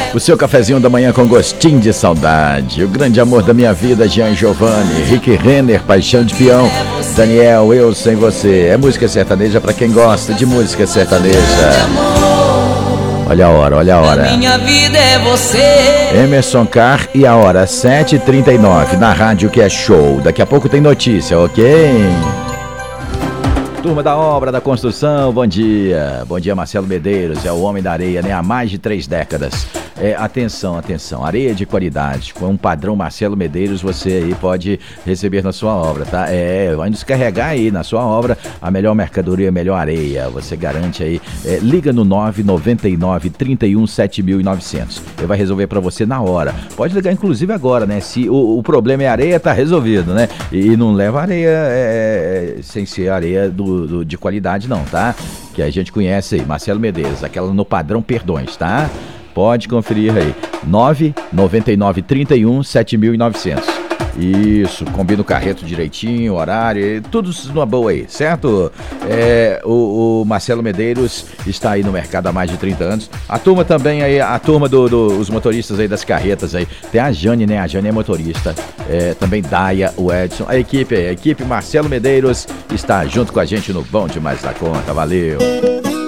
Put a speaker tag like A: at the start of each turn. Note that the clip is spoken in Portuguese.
A: O seu cafezinho da manhã com gostinho de saudade. O grande amor da minha vida, Jean Giovanni. Rick Renner, Paixão de Peão. Daniel, Eu Sem Você. É música sertaneja pra quem gosta de música sertaneja. Olha a hora, olha a hora.
B: Minha vida é você.
A: Emerson Carr e a hora 7h39 na rádio que é show. Daqui a pouco tem notícia, ok? Turma da obra, da construção, bom dia. Bom dia, Marcelo Medeiros, é o homem da areia, né? Há mais de 3 décadas. Atenção, atenção, areia de qualidade, com um padrão Marcelo Medeiros, você aí pode receber na sua obra, tá? Vai descarregar aí na sua obra a melhor mercadoria, a melhor areia, você garante aí. Liga no 999 31 7900, ele vai resolver pra você na hora. Pode ligar inclusive agora, né? Se o problema é areia, tá resolvido, né? E não leva areia sem ser areia de qualidade não, tá? Que a gente conhece aí, Marcelo Medeiros, aquela no padrão Perdões, tá? Pode conferir aí, 999 31 7900. Isso, combina o carreto direitinho, horário, tudo numa boa aí, certo? O Marcelo Medeiros está aí no mercado há mais de 30 anos. A turma também aí, a turma dos motoristas aí das carretas aí. Tem a Jane, né? A Jane é motorista. Também Daia, o Edson. A equipe Marcelo Medeiros está junto com a gente no Bom Demais da Conta. Valeu!